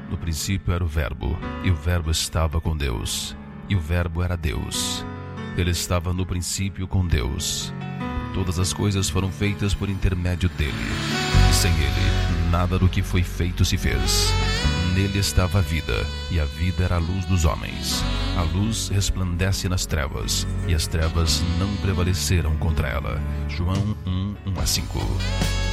No princípio era o Verbo, e o Verbo estava com Deus, e o Verbo era Deus. Ele estava no princípio com Deus. Todas as coisas foram feitas por intermédio dele, e sem ele, nada do que foi feito se fez. Nele estava a vida, e a vida era a luz dos homens. A luz resplandece nas trevas, e as trevas não prevaleceram contra ela. João 1:1-5.